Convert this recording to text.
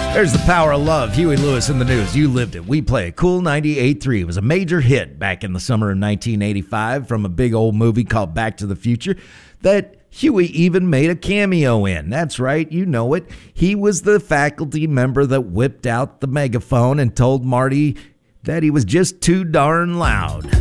There's the power of love. Huey Lewis in the News. You lived it. We play it. Cool 98.3. It was a major hit back in the summer of 1985 from a big old movie called Back to the Future that Huey even made a cameo in. That's right. You know it. He was the faculty member that whipped out the megaphone and told Marty that he was just too darn loud.